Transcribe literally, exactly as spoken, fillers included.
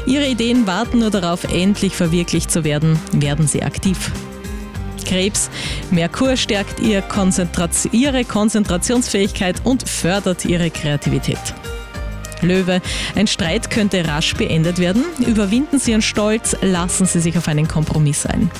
Ihre Ideen warten nur darauf, endlich verwirklicht zu werden. Werden Sie aktiv. Krebs: Merkur stärkt ihr Konzentration, Ihre Konzentrationsfähigkeit und fördert Ihre Kreativität. Löwe: Ein Streit könnte rasch beendet werden. Überwinden Sie Ihren Stolz, lassen Sie sich auf einen Kompromiss ein.